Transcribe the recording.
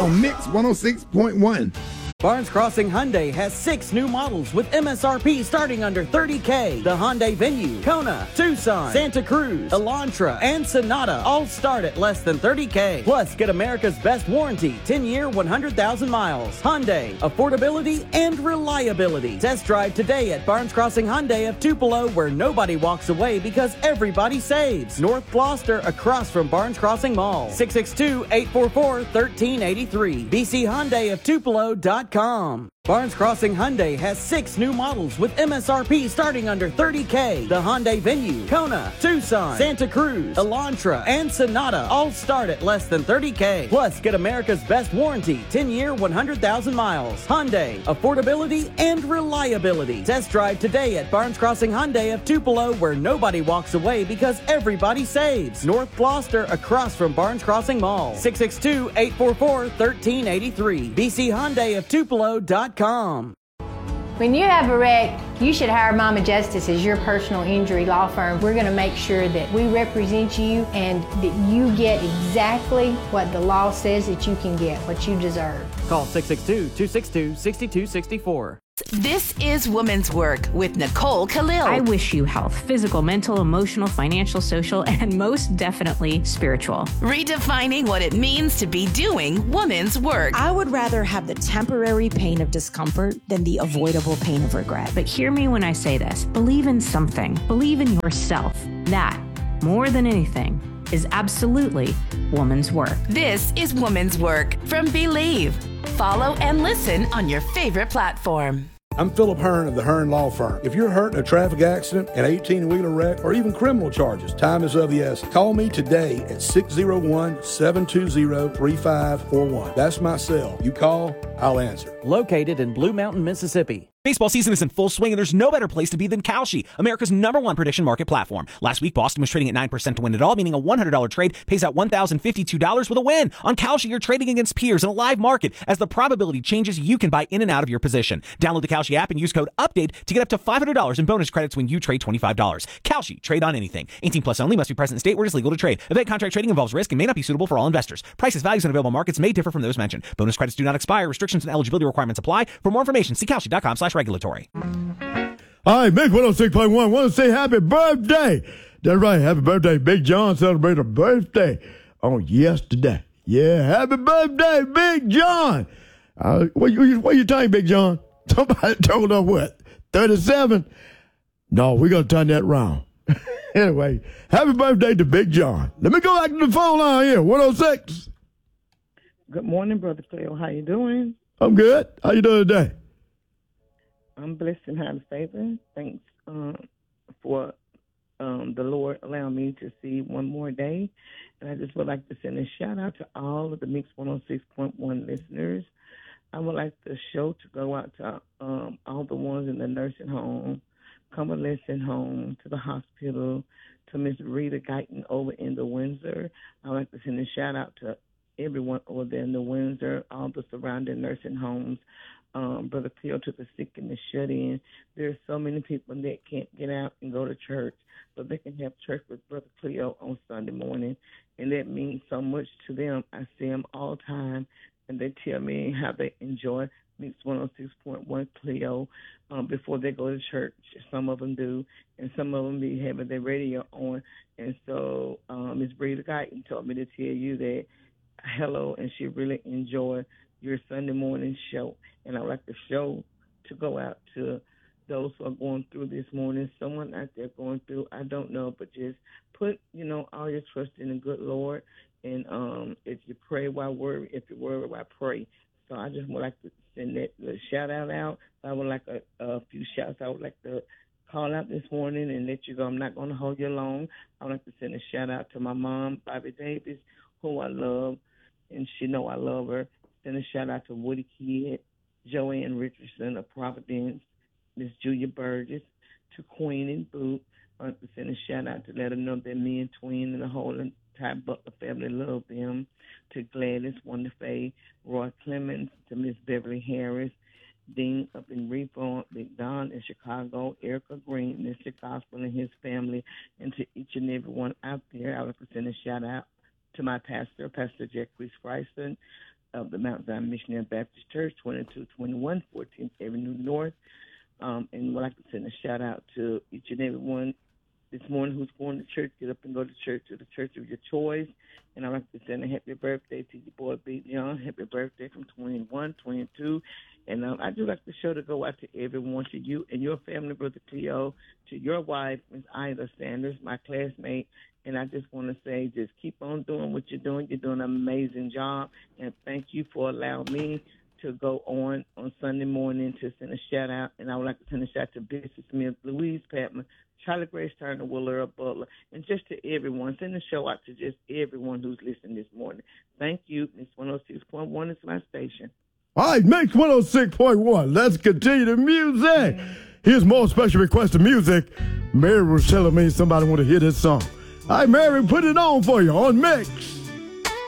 on Mix 106.1. Barnes Crossing Hyundai has 6 new models with MSRP starting under $30K. The Hyundai Venue, Kona, Tucson, Santa Cruz, Elantra, and Sonata all start at less than $30K. Plus, get America's best warranty, 10-year, 100,000 miles. Hyundai, affordability and reliability. Test drive today at Barnes Crossing Hyundai of Tupelo, where nobody walks away because everybody saves. North Gloucester, across from Barnes Crossing Mall. 662-844-1383. bchyundaiaftupelo.com. Barnes Crossing Hyundai has 6 new models with MSRP starting under $30K. The Hyundai Venue, Kona, Tucson, Santa Cruz, Elantra, and Sonata all start at less than $30K. Plus, get America's best warranty, 10-year, 100,000 miles. Hyundai, affordability and reliability. Test drive today at Barnes Crossing Hyundai of Tupelo, where nobody walks away because everybody saves. North Gloucester, across from Barnes Crossing Mall. 662-844-1383. bchyundaiaftupelo.com. When you have a wreck, you should hire Mama Justice as your personal injury law firm. We're going to make sure that we represent you and that you get exactly what the law says that you can get, what you deserve. Call 662-262-6264. This is Women's Work with Nicole Khalil. I wish you health, physical, mental, emotional, financial, social, and most definitely spiritual. Redefining what it means to be doing women's work. I would rather have the temporary pain of discomfort than the avoidable pain of regret. But hear me when I say this. Believe in something. Believe in yourself. That, more than anything, is absolutely woman's work. This is Women's Work from Believe. Follow and listen on your favorite platform. I'm Philip Hearn of the Hearn Law Firm. If you're hurt in a traffic accident, an 18-wheeler wreck, or even criminal charges, time is of the essence. Call me today at 601-720-3541. That's my cell. You call, I'll answer. Located in Blue Mountain, Mississippi. Baseball season is in full swing, and there's no better place to be than Kalshi, America's #1 prediction market platform. Last week, Boston was trading at 9% to win it all, meaning a $100 trade pays out $1,052 with a win. On Kalshi, you're trading against peers in a live market. As the probability changes, you can buy in and out of your position. Download the Kalshi app and use code UPDATE to get up to $500 in bonus credits when you trade $25. Kalshi, trade on anything. 18 plus only, must be present in state where it is legal to trade. Event contract trading involves risk and may not be suitable for all investors. Prices, values, and available markets may differ from those mentioned. Bonus credits do not expire. Restrictions and eligibility requirements apply. For more information, see Kalshi.com/regulatory. All right, Mix 106.1. Want to say happy birthday. That's right, happy birthday. Big John celebrated a birthday on yesterday. Yeah, happy birthday, Big John. What you think, Big John? Somebody told us what? 37? No, we're going to turn that round. Anyway, happy birthday to Big John. Let me go back to the phone line here, 106. Good morning, Brother Cleo. How you doing? I'm good. How you doing today? I'm blessed and highly favored. Thanks for the Lord allowing me to see one more day. And I just would like to send a shout out to all of the Mix 106.1 listeners. I would like the show to go out to all the ones in the nursing home, convalescent home, to the hospital, to Miss Rita Guyton over in the Windsor. I would like to send a shout out to everyone over there in the Windsor, all the surrounding nursing homes. Brother Cleo to the sick and the shut-in. There's so many people that can't get out and go to church, but they can have church with Brother Cleo on Sunday morning, and that means so much to them. I see them all the time, and they tell me how they enjoy Mix 106.1 Cleo before they go to church. Some of them do, and some of them be having their radio on. And so Ms. Breda Guyton told me to tell you that hello, and she really enjoyed your Sunday morning show. And I'd like the show to go out to those who are going through this morning. Someone out there going through, I don't know, but just put, all your trust in the good Lord. And if you pray, why worry? If you worry, why pray? So I just would like to send that little shout out. I would like a few shouts. I would like to call out this morning and let you go. I'm not going to hold you long. I would like to send a shout out to my mom, Bobby Davis, who I love, and she know I love her. Send a shout out to Woody Kidd, Joanne Richardson of Providence, Miss Julia Burgess, to Queen and Boot. I want to send a shout out to let her know that me and Twin and the whole entire Butler family love them. To Gladys, Wonder Faye, Roy Clemens, to Miss Beverly Harris, Dean up in Reform, Big Don in Chicago, Erica Green, Mr. Gospel and his family, and to each and every one out there, I would like to send a shout out to my pastor, Pastor Jack Reese Bryson of the Mount Zion Missionary Baptist Church, 2221 14th Avenue North. And I'd like to send a shout out to each and every one this morning who's going to church. Get up and go to church, to the church of your choice. And I'd like to send a happy birthday to your boy, Big John. Happy birthday from 21, 22. And I do like the show to go out to everyone, to you and your family, Brother Cleo, to your wife, Ms. Ida Sanders, my classmate. And I just want to say, just keep on doing what you're doing. You're doing an amazing job. And thank you for allowing me to go on Sunday morning to send a shout out. And I would like to send a shout out to Bishop Smith, Louise Patman, Charlie Grace Turner, Willard Butler, and just to everyone. Send a show out to just everyone who's listening this morning. Thank you. It's 106.1 is my station. All right, Mix 106.1. Let's continue the music. Here's more special requested music. Mary was telling me somebody want to hear this song. All right, Mary, put it on for you on Mix.